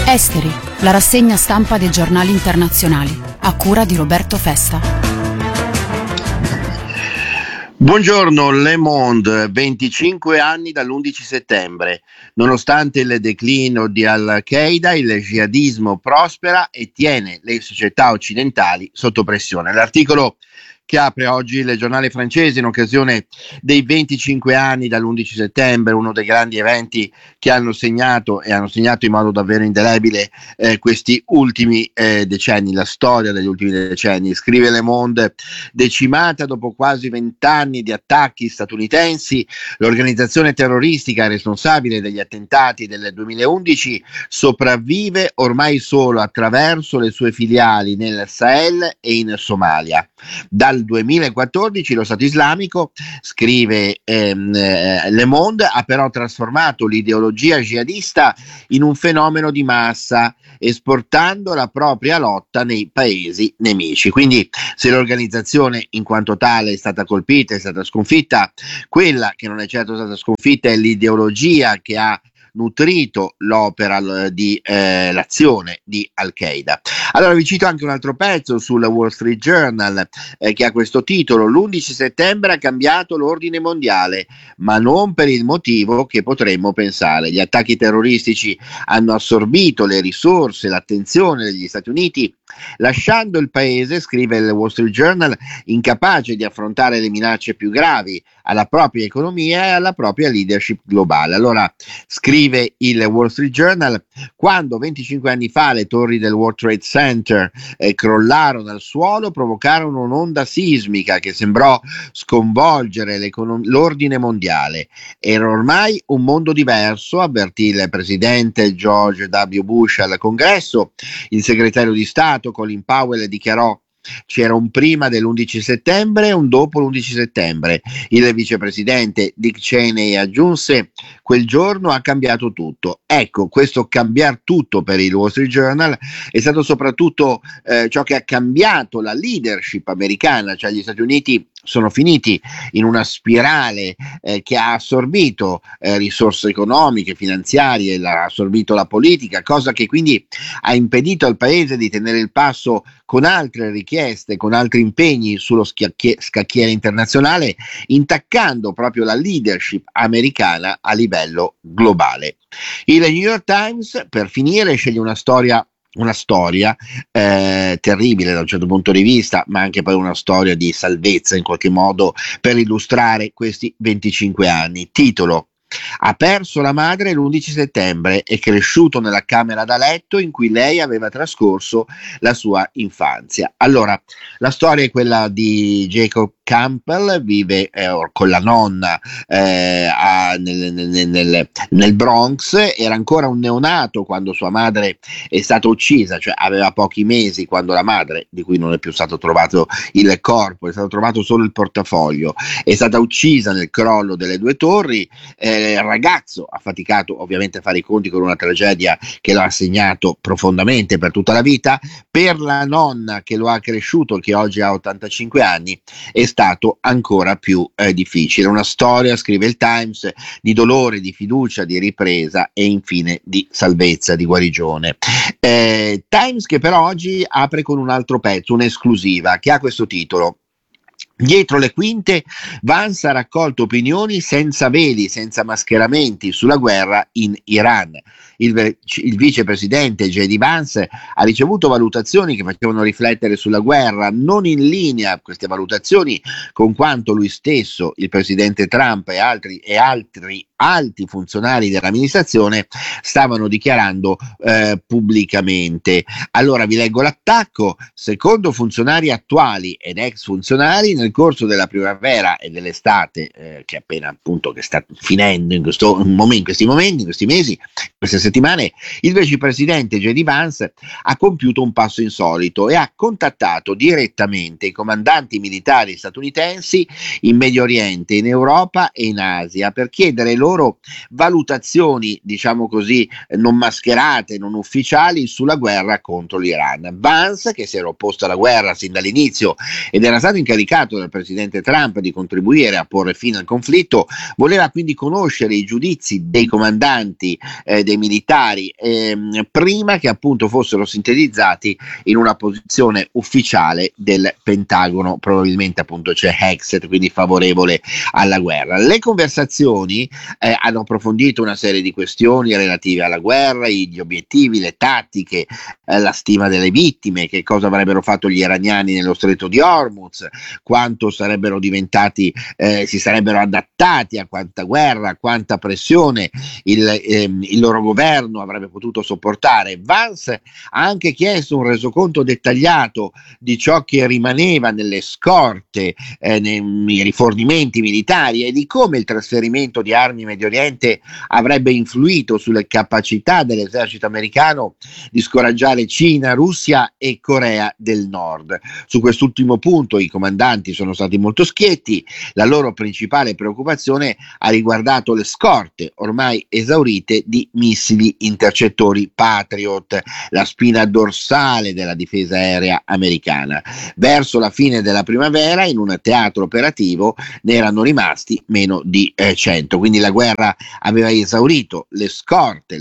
Esteri, la rassegna stampa dei giornali internazionali, a cura di Roberto Festa. Buongiorno, Le Monde, 25 anni dall'11 settembre. Nonostante il declino di Al-Qaeda, il jihadismo prospera e tiene le società occidentali sotto pressione. L'articolo che apre oggi il giornale francese in occasione dei 25 anni dall'11 settembre, uno dei grandi eventi che hanno segnato in modo davvero indelebile questi ultimi decenni, la storia degli ultimi decenni. Scrive Le Monde: decimata dopo quasi 20 anni di attacchi statunitensi, l'organizzazione terroristica responsabile degli attentati del 2011 sopravvive ormai solo attraverso le sue filiali nel Sahel e in Somalia. Dal 2014 lo Stato islamico, scrive Le Monde, ha però trasformato l'ideologia jihadista in un fenomeno di massa, esportando la propria lotta nei paesi nemici. Quindi, se l'organizzazione in quanto tale è stata colpita, è stata sconfitta, quella che non è certo stata sconfitta è l'ideologia che ha nutrito l'opera di l'azione di Al-Qaeda. Allora vi cito anche un altro pezzo sul Wall Street Journal che ha questo titolo: l'11 settembre ha cambiato l'ordine mondiale, ma non per il motivo che potremmo pensare. Gli attacchi terroristici hanno assorbito le risorse, l'attenzione degli Stati Uniti, lasciando il paese, scrive il Wall Street Journal, incapace di affrontare le minacce più gravi alla propria economia e alla propria leadership globale. Allora, scrive il Wall Street Journal, quando 25 anni fa le torri del World Trade Center crollarono al suolo, provocarono un'onda sismica che sembrò sconvolgere l'ordine mondiale. Era ormai un mondo diverso, avvertì il presidente George W. Bush al Congresso. Il segretario di Stato Colin Powell dichiarò: c'era un prima dell'11 settembre e un dopo l'11 settembre. Il vicepresidente Dick Cheney aggiunse: quel giorno ha cambiato tutto. Ecco, questo cambiar tutto per il Wall Street Journal è stato soprattutto ciò che ha cambiato la leadership americana, cioè gli Stati Uniti sono finiti in una spirale che ha assorbito risorse economiche, finanziarie, ha assorbito la politica, cosa che quindi ha impedito al paese di tenere il passo con altre richieste, con altri impegni sullo scacchiere internazionale, intaccando proprio la leadership americana a livello globale. Il New York Times, per finire, sceglie una storia terribile da un certo punto di vista, ma anche poi una storia di salvezza in qualche modo per illustrare questi 25 anni. Titolo: ha perso la madre l'11 settembre, è cresciuto nella camera da letto in cui lei aveva trascorso la sua infanzia. Allora, la storia è quella di Jacob Campbell, vive con la nonna nel Bronx, era ancora un neonato quando sua madre è stata uccisa, cioè aveva pochi mesi quando la madre, di cui non è più stato trovato il corpo, è stato trovato solo il portafoglio, è stata uccisa nel crollo delle due torri. Il ragazzo ha faticato ovviamente a fare i conti con una tragedia che lo ha segnato profondamente per tutta la vita. Per la nonna che lo ha cresciuto, che oggi ha 85 anni, è stato ancora più difficile. Una storia, scrive il Times, di dolore, di fiducia, di ripresa e infine di salvezza, di guarigione. Times che però oggi apre con un altro pezzo, un'esclusiva, che ha questo titolo: dietro le quinte, Vance ha raccolto opinioni senza veli, senza mascheramenti sulla guerra in Iran. Il vicepresidente J.D. Vance ha ricevuto valutazioni che facevano riflettere sulla guerra, non in linea queste valutazioni con quanto lui stesso, il presidente Trump e altri alti funzionari dell'amministrazione stavano dichiarando pubblicamente. Allora vi leggo l'attacco. Secondo funzionari attuali ed ex funzionari, nel corso della primavera e dell'estate che appena appunto che sta finendo in questi mesi, queste settimane, il vicepresidente J.D. Vance ha compiuto un passo insolito e ha contattato direttamente i comandanti militari statunitensi in Medio Oriente, in Europa e in Asia per chiedere loro loro valutazioni, diciamo così, non mascherate, non ufficiali sulla guerra contro l'Iran. Vance, che si era opposto alla guerra sin dall'inizio ed era stato incaricato dal presidente Trump di contribuire a porre fine al conflitto, voleva quindi conoscere i giudizi dei comandanti dei militari prima che appunto fossero sintetizzati in una posizione ufficiale del Pentagono. Probabilmente appunto c'è Hexet, quindi favorevole alla guerra. Le conversazioni hanno approfondito una serie di questioni relative alla guerra, gli obiettivi, le tattiche, la stima delle vittime, che cosa avrebbero fatto gli iraniani nello stretto di Hormuz, quanto sarebbero diventati, si sarebbero adattati a quanta guerra, a quanta pressione il loro governo avrebbe potuto sopportare. Vance ha anche chiesto un resoconto dettagliato di ciò che rimaneva nelle scorte, nei rifornimenti militari, e di come il trasferimento di armi in Medio Oriente avrebbe influito sulle capacità dell'esercito americano di scoraggiare Cina, Russia e Corea del Nord. Su quest'ultimo punto i comandanti sono stati molto schietti. La loro principale preoccupazione ha riguardato le scorte ormai esaurite di missili intercettori Patriot, la spina dorsale della difesa aerea americana. Verso la fine della primavera, in un teatro operativo, ne erano rimasti meno di 100, quindi la guerra aveva esaurito le scorte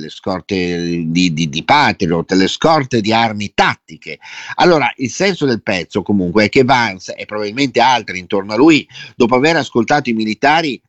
di Patriot, le scorte di armi tattiche. Allora, il senso del pezzo comunque è che Vance e probabilmente altri intorno a lui, dopo aver ascoltato i militari,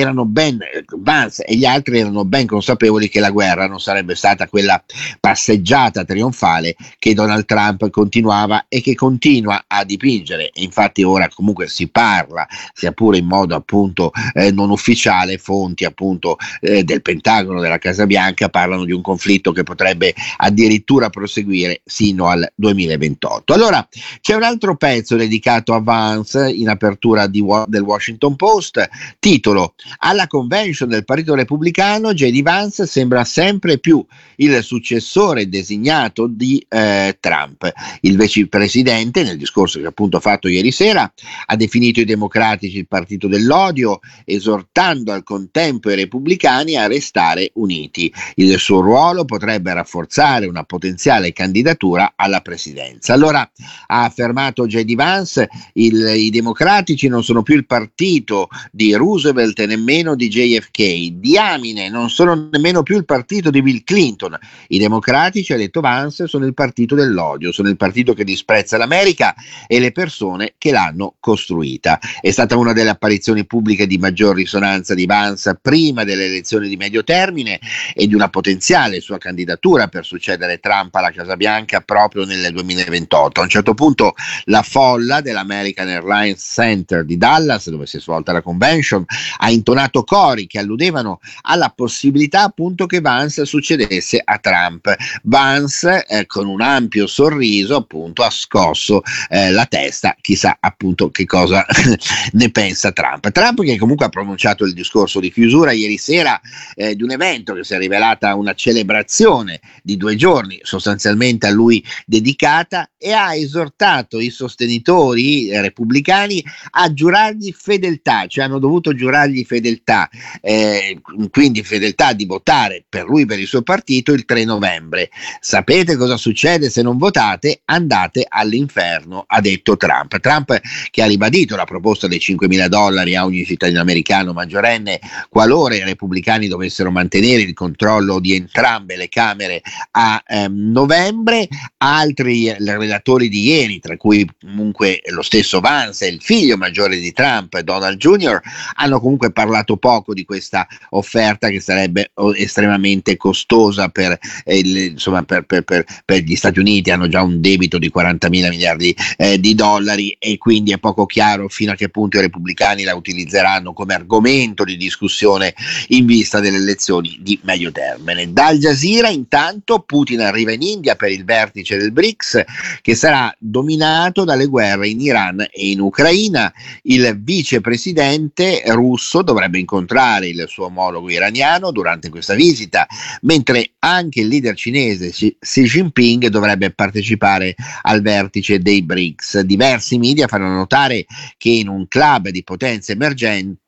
Vance e gli altri erano ben consapevoli che la guerra non sarebbe stata quella passeggiata trionfale che Donald Trump continuava e che continua a dipingere. E infatti ora comunque si parla, sia pure in modo appunto non ufficiale, fonti appunto del Pentagono, della Casa Bianca, parlano di un conflitto che potrebbe addirittura proseguire sino al 2028. Allora c'è un altro pezzo dedicato a Vance in apertura del Washington Post, titolo: alla convention del Partito Repubblicano J.D. Vance sembra sempre più il successore designato di Trump. Il vicepresidente, nel discorso che appunto ha fatto ieri sera, ha definito i democratici il partito dell'odio, esortando al contempo i repubblicani a restare uniti. Il suo ruolo potrebbe rafforzare una potenziale candidatura alla presidenza. Allora, ha affermato J.D. Vance, i democratici non sono più il partito di Roosevelt e nemmeno di JFK, diamine, non sono nemmeno più il partito di Bill Clinton. I democratici, ha detto Vance, sono il partito dell'odio, sono il partito che disprezza l'America e le persone che l'hanno costruita. È stata una delle apparizioni pubbliche di maggior risonanza di Vance prima delle elezioni di medio termine e di una potenziale sua candidatura per succedere Trump alla Casa Bianca proprio nel 2028. A un certo punto la folla dell'American Airlines Center di Dallas, dove si è svolta la convention, ha intonato cori che alludevano alla possibilità appunto che Vance succedesse a Trump. Vance con un ampio sorriso appunto ha scosso la testa, chissà appunto che cosa ne pensa Trump, che comunque ha pronunciato il discorso di chiusura ieri sera di un evento che si è rivelata una celebrazione di 2 giorni sostanzialmente a lui dedicata, e ha esortato i sostenitori repubblicani a giurargli fedeltà, cioè hanno dovuto giurargli fedeltà, quindi fedeltà di votare per lui, per il suo partito il 3 novembre. Sapete cosa succede se non votate? Andate all'inferno, ha detto Trump. Trump che ha ribadito la proposta dei $5.000 a ogni cittadino americano maggiorenne qualora i repubblicani dovessero mantenere il controllo di entrambe le Camere a novembre. Altri relatori di ieri, tra cui comunque lo stesso Vance e il figlio maggiore di Trump, Donald Jr., hanno comunque parlato poco di questa offerta che sarebbe estremamente costosa per gli Stati Uniti. Hanno già un debito di 40.000 miliardi di dollari e quindi è poco chiaro fino a che punto i repubblicani la utilizzeranno come argomento di discussione in vista delle elezioni di medio termine. Da Al Jazeera intanto Putin arriva in India per il vertice del BRICS, che sarà dominato dalle guerre in Iran e in Ucraina. Il vicepresidente russo dovrebbe incontrare il suo omologo iraniano durante questa visita, mentre anche il leader cinese Xi Jinping dovrebbe partecipare al vertice dei BRICS. Diversi media fanno notare che in un club di potenze emergenti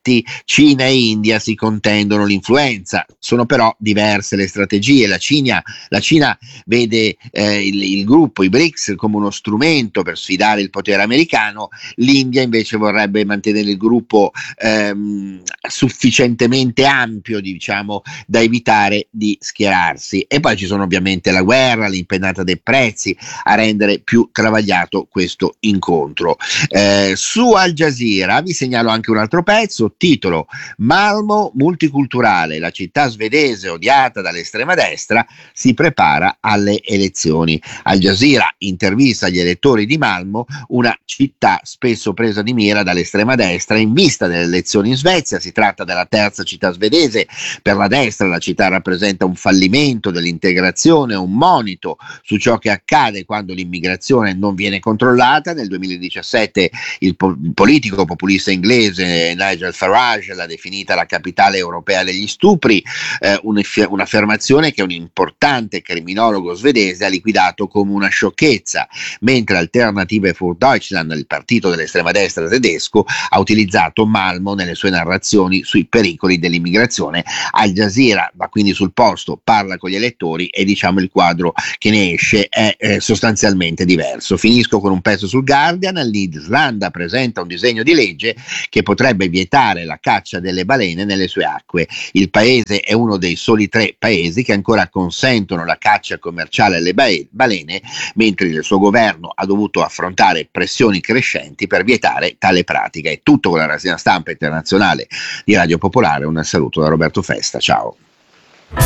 conflitti, Cina e India si contendono l'influenza. Sono però diverse le strategie. La Cina vede il gruppo, i BRICS, come uno strumento per sfidare il potere americano. L'India invece vorrebbe mantenere il gruppo sufficientemente ampio, diciamo, da evitare di schierarsi. E poi ci sono ovviamente la guerra, l'impennata dei prezzi a rendere più travagliato questo incontro. Su Al Jazeera vi segnalo anche un altro pezzo, titolo: Malmo multiculturale, la città svedese odiata dall'estrema destra si prepara alle elezioni. Al Jazeera intervista gli elettori di Malmo, una città spesso presa di mira dall'estrema destra in vista delle elezioni in Svezia. Si tratta della terza città svedese. Per la destra la città rappresenta un fallimento dell'integrazione, un monito su ciò che accade quando l'immigrazione non viene controllata. Nel 2017 il politico populista inglese Nigel Farage l'ha definita la capitale europea degli stupri, un'affermazione che un importante criminologo svedese ha liquidato come una sciocchezza, mentre Alternative für Deutschland, il partito dell'estrema destra tedesco, ha utilizzato Malmo nelle sue narrazioni sui pericoli dell'immigrazione. Al Jazeera va quindi sul posto, parla con gli elettori e diciamo il quadro che ne esce è sostanzialmente diverso. Finisco con un pezzo sul Guardian. L'Islanda presenta un disegno di legge che potrebbe vietare la caccia delle balene nelle sue acque. Il paese è uno dei soli 3 paesi che ancora consentono la caccia commerciale alle balene, mentre il suo governo ha dovuto affrontare pressioni crescenti per vietare tale pratica. È tutto con la rassegna stampa internazionale di Radio Popolare. Un saluto da Roberto Festa, ciao.